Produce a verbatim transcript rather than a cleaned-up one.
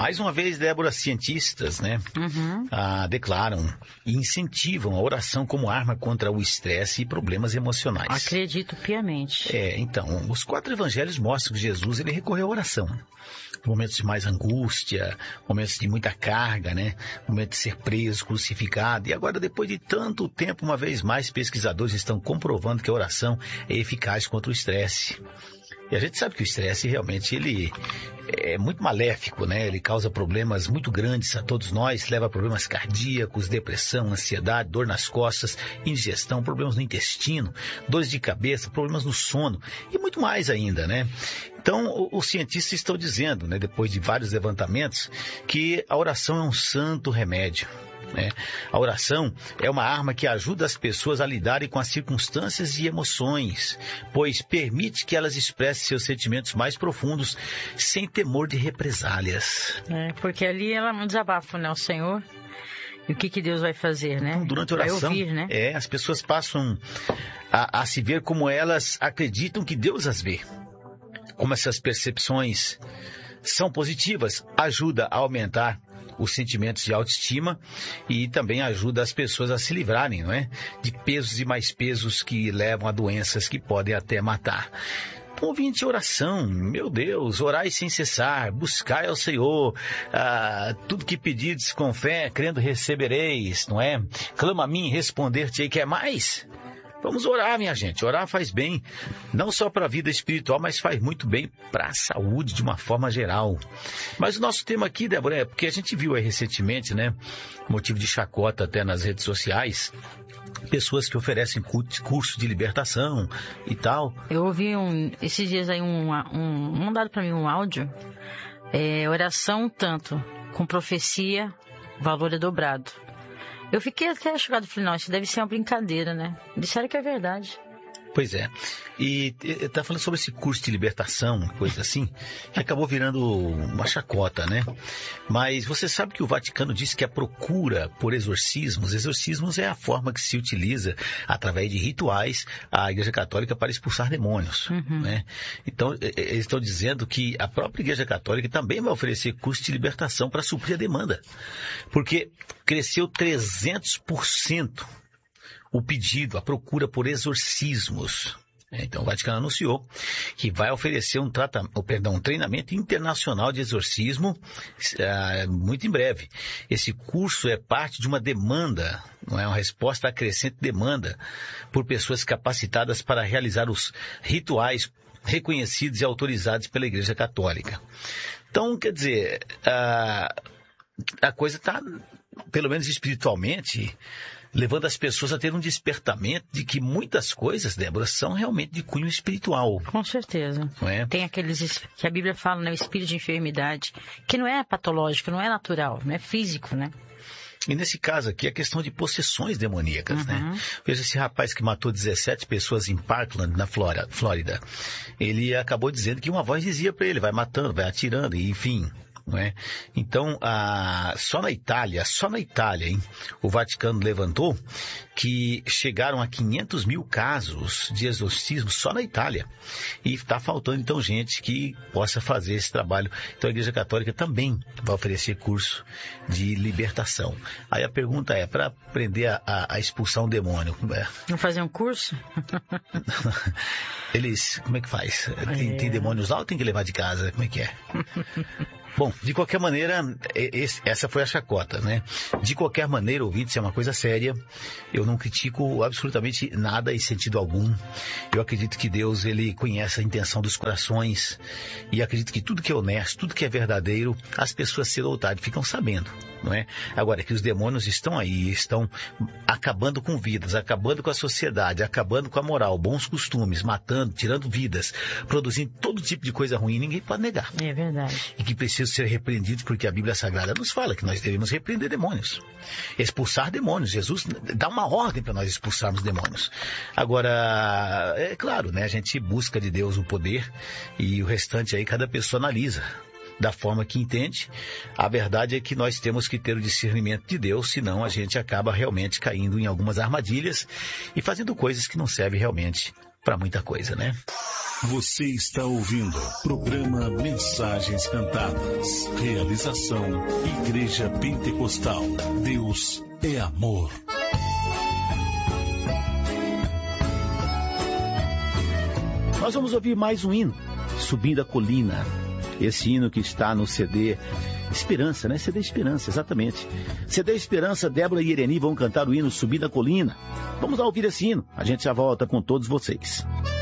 Mais uma vez, Débora, cientistas, né, Uhum. ah, declaram e incentivam a oração como arma contra o estresse e problemas emocionais. Acredito piamente. É, então, os quatro evangelhos mostram que Jesus ele recorreu à oração. Momentos de mais angústia, momentos de muita carga, né? Momentos de ser preso, crucificado. E agora, depois de tanto tempo, uma vez mais, pesquisadores estão comprovando que a oração é eficaz contra o estresse. E a gente sabe que o estresse realmente ele é muito maléfico, né? Ele causa problemas muito grandes a todos nós, leva a problemas cardíacos, depressão, ansiedade, dor nas costas, indigestão, problemas no intestino, dores de cabeça, problemas no sono e muito mais ainda, né? Então, os cientistas estão dizendo, né, depois de vários levantamentos, que a oração é um santo remédio. Né? A oração é uma arma que ajuda as pessoas a lidarem com as circunstâncias e emoções, pois permite que elas expressem seus sentimentos mais profundos sem temor de represálias. É, porque ali ela não desabafa, né, o Senhor. E o que, que Deus vai fazer, né? Então, durante a oração, vai ouvir, né? é, as pessoas passam a, a se ver como elas acreditam que Deus as vê. Como essas percepções são positivas, ajuda a aumentar os sentimentos de autoestima e também ajuda as pessoas a se livrarem, não é? De pesos e mais pesos que levam a doenças que podem até matar. Então, ouvinte, oração, meu Deus, orai sem cessar, buscai ao Senhor, ah, tudo que pedides com fé, crendo recebereis, não é? Clama a mim, responder-te-ei, quer mais? Vamos orar, minha gente. Orar faz bem, não só para a vida espiritual, mas faz muito bem para a saúde de uma forma geral. Mas o nosso tema aqui, Débora, é porque a gente viu aí recentemente, né, motivo de chacota até nas redes sociais, pessoas que oferecem curso de libertação e tal. Eu ouvi um, esses dias aí um, um mandado para mim um áudio, é, oração tanto, com profecia, valor é dobrado. Eu fiquei até chocado, falei, não, isso deve ser uma brincadeira, né? Disseram que é verdade. Pois é. E está falando sobre esse curso de libertação, coisa assim, que acabou virando uma chacota, né? Mas você sabe que o Vaticano disse que a procura por exorcismos, exorcismos é a forma que se utiliza através de rituais a Igreja Católica para expulsar demônios, Uhum. né? Então, eles estão dizendo que a própria Igreja Católica também vai oferecer curso de libertação para suprir a demanda, porque cresceu trezentos por cento o pedido, a procura por exorcismos. Então, o Vaticano anunciou que vai oferecer um, tratam, perdão, um treinamento internacional de exorcismo uh, muito em breve. Esse curso é parte de uma demanda, não é uma resposta à crescente demanda por pessoas capacitadas para realizar os rituais reconhecidos e autorizados pela Igreja Católica. Então, quer dizer, uh, a coisa está, pelo menos espiritualmente, levando as pessoas a ter um despertamento de que muitas coisas, Débora, são realmente de cunho espiritual. Com certeza. Não é? Tem aqueles que a Bíblia fala, né, o espírito de enfermidade, que não é patológico, não é natural, não é físico, né? E nesse caso aqui, a questão de possessões demoníacas, Uhum. né? Veja esse rapaz que matou dezessete pessoas em Parkland, na Flórida. Ele acabou dizendo que uma voz dizia para ele, vai matando, vai atirando, e enfim... Não é? Então, a, só na Itália, só na Itália, hein, o Vaticano levantou que chegaram a quinhentos mil casos de exorcismo só na Itália. E está faltando, então, gente que possa fazer esse trabalho. Então, a Igreja Católica também vai oferecer curso de libertação. Aí a pergunta é, para aprender a, a, a expulsar um demônio... É... Não fazer um curso? Eles, como é que faz? Tem, é. tem demônios lá ou tem que levar de casa? Como é que é? Bom, de qualquer maneira, esse, essa foi a chacota, né? De qualquer maneira, ouvinte, isso é uma coisa séria. Eu não critico absolutamente nada em sentido algum. Eu acredito que Deus, ele conhece a intenção dos corações. E acredito que tudo que é honesto, tudo que é verdadeiro, as pessoas cedo ou tarde ficam sabendo, não é? Agora, que os demônios estão aí, estão acabando com vidas, acabando com a sociedade, acabando com a moral, bons costumes, matando, tirando vidas, produzindo todo tipo de coisa ruim, ninguém pode negar. É verdade. E que precisa ser repreendidos, porque a Bíblia Sagrada nos fala que nós devemos repreender demônios, expulsar demônios. Jesus dá uma ordem para nós expulsarmos demônios. Agora, é claro, né, a gente busca de Deus o poder e o restante aí cada pessoa analisa da forma que entende. A verdade é que nós temos que ter o discernimento de Deus, senão a gente acaba realmente caindo em algumas armadilhas e fazendo coisas que não servem realmente para muita coisa, né? Você está ouvindo o programa Mensagens Cantadas. Realização Igreja Pentecostal. Deus é amor. Nós vamos ouvir mais um hino, Subindo a Colina. Esse hino que está no C D Esperança, né? C D Esperança, exatamente. C D Esperança, Débora e Ireni vão cantar o hino Subindo a Colina. Vamos lá ouvir esse hino. A gente já volta com todos vocês.